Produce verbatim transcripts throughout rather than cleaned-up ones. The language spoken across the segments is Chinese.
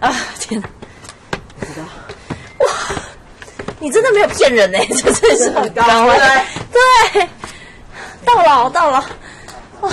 啊，天哪！不知道。哇，你真的没有骗人哎，这真是很高哎。对，到了，到了。哇，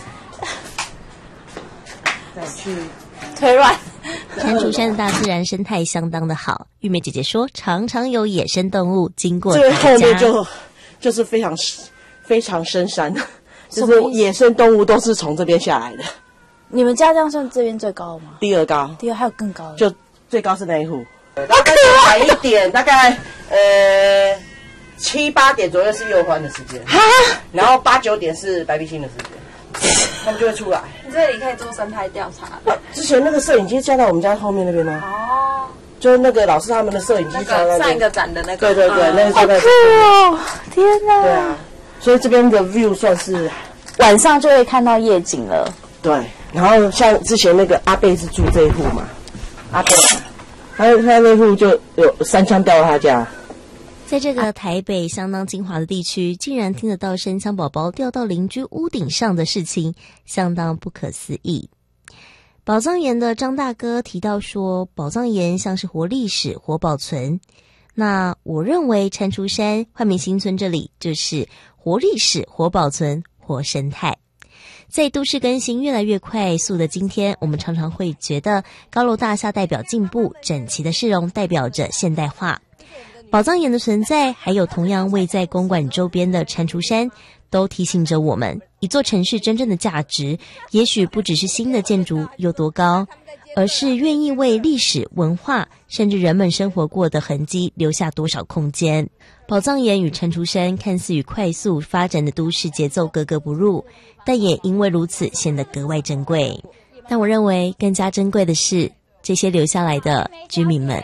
再去腿软。 蟾蜍山的大自然生态相当的好，玉梅姐姐说，常常有野生动物经过最她家。 后面就就是非常非常深山，就是野生动物都是从这边下来的。 你们家这样算这边最高吗？ 第二高， 第二还有更高的， 就最高是那一户。 好可爱！晚一点，大概呃七八点左右是幼獾的时间，然后八九点是白鼻星的时间，他们就会出来。 你这里可以做生态调查的。 之前那个摄影机架在我们家后面那边呢。哦。就是那个老师他们的摄影机架在那边。 上一个展的那个。 对对对，那个好酷哦！天哪。 对啊，所以这边的 view 算是晚上就会看到夜景了。 对，然后像之前那个阿贝是住这一户嘛，阿贝，他他那户就有三枪掉到他家。 在这个台北相当精华的地区，竟然听得到生枪宝宝掉到邻居屋顶上的事情，相当不可思议。宝藏岩的张大哥提到说，宝藏岩像是活历史、活保存。那我认为蟾蜍山、煥民新村这里就是活历史、活保存、活生态。在都市更新越来越快速的今天，我们常常会觉得高楼大厦代表进步，整齐的市容代表着现代化。宝藏岩的存在，还有同样位在公馆周边的蟾蜍山，都提醒着我们，一座城市真正的价值，也许不只是新的建筑有多高，而是愿意为历史、文化，甚至人们生活过的痕迹留下多少空间。宝藏岩与蟾蜍山看似与快速发展的都市节奏格格不入，但也因为如此显得格外珍贵。但我认为更加珍贵的是这些留下来的居民们。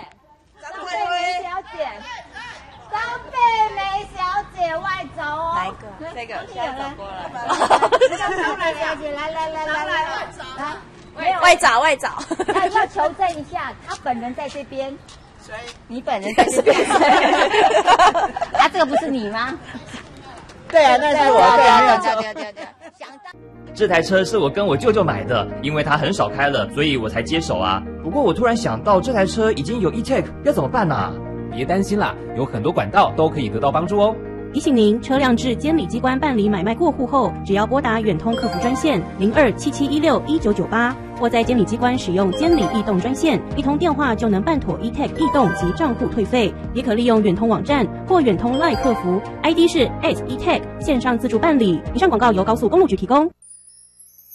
哪一个？这个，现在走过来。 小姐，来来来来来来， 外找外找。 要要求证一下，他本人在这边，所以你本人在这边。啊，这个不是你吗？ 对啊，那是我。对啊， 对对对对。 这台车是我跟我舅舅买的，因为他很少开了，所以我才接手啊。不过我突然想到，这台车已经有 e-tag， 要怎么办啊？ 别担心啦，有很多管道都可以得到帮助哦。 提醒您，车辆至监理机关办理买卖过户后，只要拨打远通客服专线零二七七一六一九九八，或在监理机关使用监理易动专线，一通电话就能办妥 e-tag 易动及账户退费。也可利用远通网站或远通 LINE 客服 ，I D 是 at e-tag 线上自助办理。以上广告由高速公路局提供。